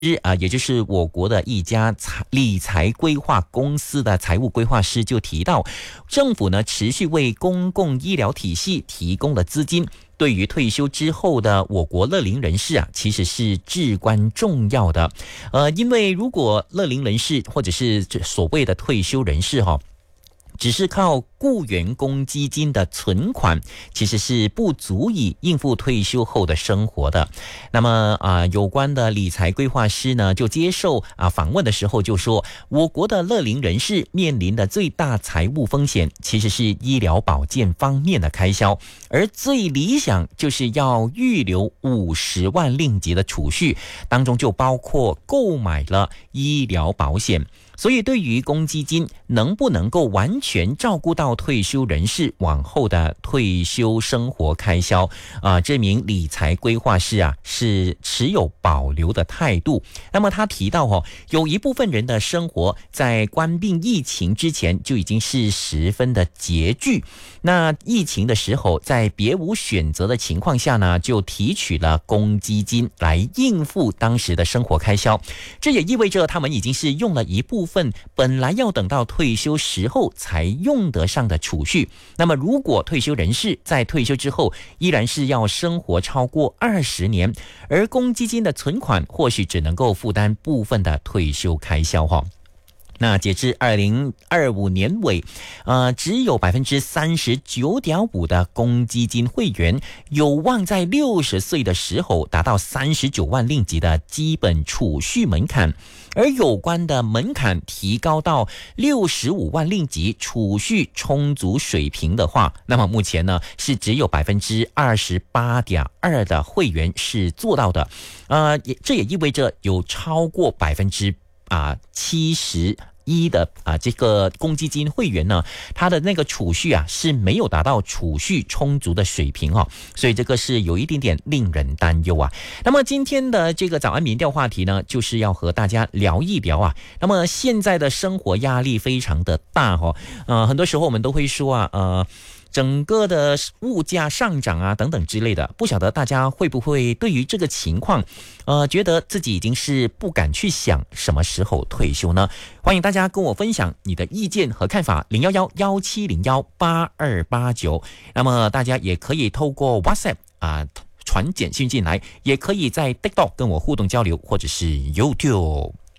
也就是我国的一家理财规划公司的财务规划师就提到，政府呢持续为公共医疗体系提供了资金，对于退休之后的我国乐龄人士其实是至关重要的。因为如果乐龄人士或者是所谓的退休人士只是靠雇员公积金的存款，其实是不足以应付退休后的生活的。那么有关的理财规划师呢，就接受访问的时候就说，我国的乐龄人士面临的最大财务风险其实是医疗保健方面的开销，而最理想就是要预留50万令吉的储蓄，当中就包括购买了医疗保险。所以对于公积金能不能够完全照顾到退休人士往后的退休生活开销，这名理财规划师是持有保留的态度。那么他提到有一部分人的生活在冠病疫情之前就已经是十分的拮据，那疫情的时候在别无选择的情况下呢，就提取了公积金来应付当时的生活开销。这也意味着他们已经是用了一部分本来要等到退休时候才用得上的储蓄。那么如果退休人士在退休之后依然是要生活超过20年，而公积金的存款或许只能够负担部分的退休开销那截至2025年尾，只有 39.5% 的公积金会员有望在60岁的时候达到39万令吉的基本储蓄门槛，而有关的门槛提高到65万令吉储蓄充足水平的话，那么目前呢是只有 28.2% 的会员是做到的。这也意味着有超过71%的这个公积金会员呢，他的那个储蓄是没有达到储蓄充足的水平所以这个是有一点点令人担忧那么今天的这个早安民调话题呢，就是要和大家聊一聊那么现在的生活压力非常的大很多时候我们都会说整个的物价上涨等等之类的，不晓得大家会不会对于这个情况觉得自己已经是不敢去想什么时候退休呢？欢迎大家跟我分享你的意见和看法，011-1701-8289。那么大家也可以透过 WhatsApp 传简讯进来，也可以在 TikTok 跟我互动交流，或者是 YouTube。